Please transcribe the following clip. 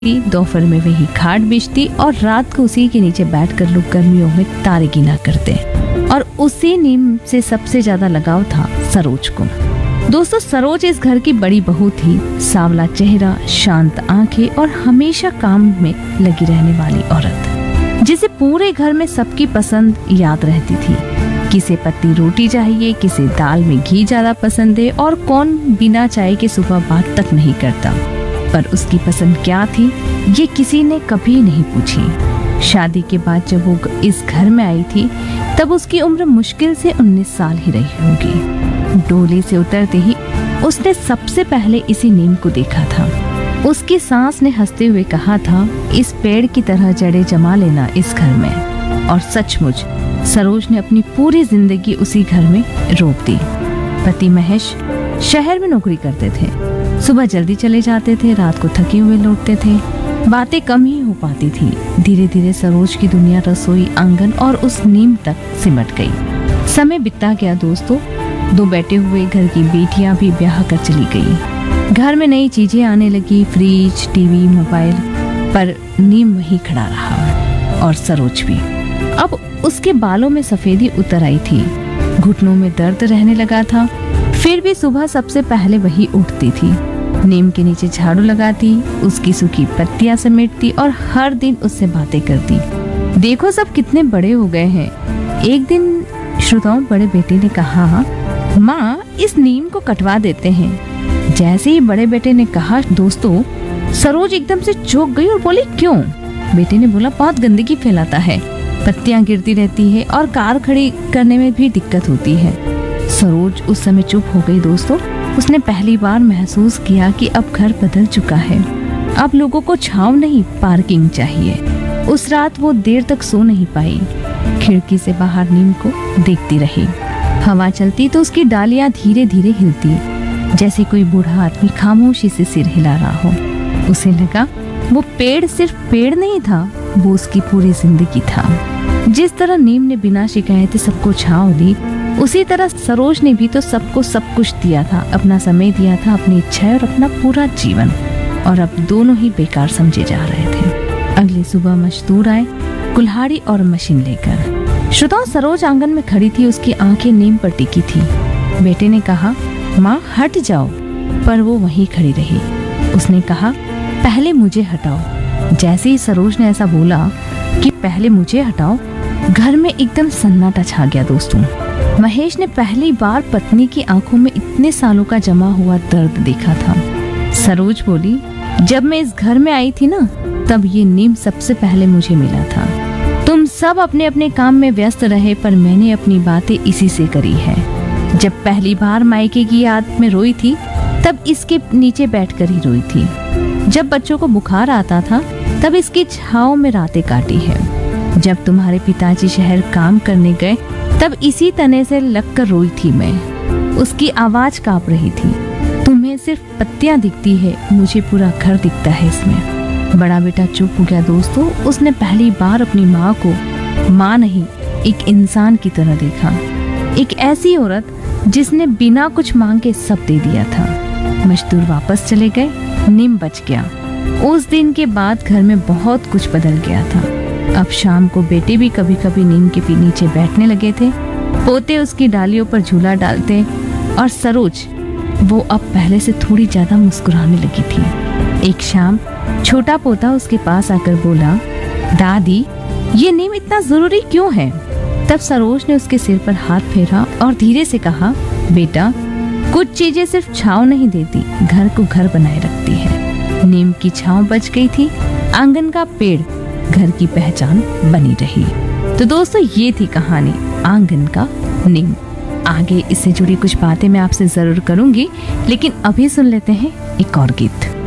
दोपहर में वही खाट बिछती और रात को उसी के नीचे बैठकर लोग गर्मियों में तारे गिना करते। और उसी नीम से सबसे ज्यादा लगाव था सरोज को। दोस्तों, सरोज इस घर की बड़ी बहू थी। सांवला चेहरा, शांत आंखें और हमेशा काम में लगी रहने वाली औरत, जिसे पूरे घर में सबकी पसंद याद रहती थी। किसे पतली रोटी चाहिए, किसे दाल में घी ज्यादा पसंद है, और कौन बिना चाय के सुबह बात तक नहीं करता। पर उसकी पसंद क्या थी, ये किसी ने कभी नहीं पूछी। शादी के बाद जब वो इस घर में आई थी, तब उसकी उम्र मुश्किल से 19 साल ही रही होगी। डोली से उतरते ही उसने सबसे पहले इसी नीम को देखा था। उसकी सास ने हंसते हुए कहा था, इस पेड़ की तरह जड़ें जमा लेना इस घर में। और सचमुच सरोज ने अपनी पूरी जिंदगी उसी घर में रोक दी। पति महेश शहर में नौकरी करते थे। सुबह जल्दी चले जाते थे, रात को थके हुए लौटते थे। बातें कम ही हो पाती थी। धीरे धीरे सरोज की दुनिया रसोई, आंगन और उस नीम तक सिमट गई। समय बीतता गया दोस्तों। 2 बैठे हुए घर की बेटियां भी ब्याह कर चली गई। घर में नई चीजें आने लगी, फ्रिज, टीवी, मोबाइल। पर नीम वही खड़ा रहा, और सरोज भी। अब उसके बालों में सफेदी उतर आई थी, घुटनों में दर्द रहने लगा था। फिर भी सुबह सबसे पहले वही उठती थी, नीम के नीचे झाड़ू लगाती, उसकी सूखी पत्तियां समेटती और हर दिन उससे बातें करती। देखो सब कितने बड़े हो गए हैं। एक दिन श्रोताओं, बड़े बेटे ने कहा, माँ इस नीम को कटवा देते हैं। जैसे ही बड़े बेटे ने कहा दोस्तों, सरोज एकदम से चौंक गई और बोली, क्यों? बेटे ने बोला, बहुत गंदगी फैलाता है, पत्तियां गिरती रहती है और कार खड़ी करने में भी दिक्कत होती है। सरोज उस समय चुप हो गई दोस्तों। उसने पहली बार महसूस किया कि अब घर बदल चुका है। अब लोगों को छांव नहीं, पार्किंग चाहिए। उस रात वो देर तक सो नहीं पाई। खिड़की से बाहर नीम को देखती रही। हवा चलती तो उसकी डालियां धीरे धीरे हिलती, जैसे कोई बूढ़ा आदमी खामोशी से सिर हिला रहा हो। उसे लगा वो पेड़ सिर्फ पेड़ नहीं था, वो उसकी पूरी जिंदगी था। जिस तरह नीम ने बिना शिकायत सबको छांव दी, उसी तरह सरोज ने भी तो सबको सब कुछ दिया था। अपना समय दिया था, अपनी इच्छाएं और अपना पूरा जीवन। और अब दोनों ही बेकार समझे जा रहे थे। अगली सुबह मजदूर आए, कुल्हाड़ी और मशीन लेकर। श्रोताओं, सरोज आंगन में खड़ी थी, उसकी आंखें नीम पर टिकी थी। बेटे ने कहा, माँ हट जाओ, पर वो वहीं खड़ी रही। उसने कहा, पहले मुझे हटाओ। जैसे ही सरोज ने ऐसा बोला कि पहले मुझे हटाओ, घर में एकदम सन्नाटा छा गया दोस्तों। महेश ने पहली बार पत्नी की आंखों में इतने सालों का जमा हुआ दर्द देखा था। सरोज बोली, जब मैं इस घर में आई थी ना, तब ये नीम सबसे पहले मुझे मिला था। तुम सब अपने अपने काम में व्यस्त रहे, पर मैंने अपनी बातें इसी से करी है। जब पहली बार मायके की याद में रोई थी, तब इसके नीचे बैठकर ही रोई थी। जब बच्चों को बुखार आता था, तब इसकी छांव में रातें काटी है। जब तुम्हारे पिताजी शहर काम करने गए, तब इसी तने से लगकर रोई थी मैं। उसकी आवाज कांप रही थी। तुम्हें सिर्फ पत्तियां दिखती है, मुझे पूरा घर दिखता है इसमें। बड़ा बेटा चुप हो गया दोस्तों। उसने पहली बार अपनी माँ को माँ नहीं, एक इंसान की तरह देखा। एक ऐसी औरत जिसने बिना कुछ मांगे सब दे दिया था। मजदूर वापस चले गए, नीम बच गया। उस दिन के बाद घर में बहुत कुछ बदल गया था। अब शाम को बेटे भी कभी कभी नीम के नीचे बैठने लगे थे। पोते उसकी डालियों पर झूला डालते, और सरोज, वो अब पहले से थोड़ी ज्यादा मुस्कुराने लगी थी। एक शाम छोटा पोता उसके पास आकर बोला, दादी ये नीम इतना जरूरी क्यों है? तब सरोज ने उसके सिर पर हाथ फेरा और धीरे से कहा, बेटा कुछ चीजें सिर्फ छांव नहीं देती, घर को घर बनाए रखती है। नीम की छांव बच गई थी, आंगन का पेड़ घर की पहचान बनी रही। तो दोस्तों, ये थी कहानी आंगन का नीम। आगे इससे जुड़ी कुछ बातें मैं आपसे जरूर करूंगी, लेकिन अभी सुन लेते हैं एक और गीत।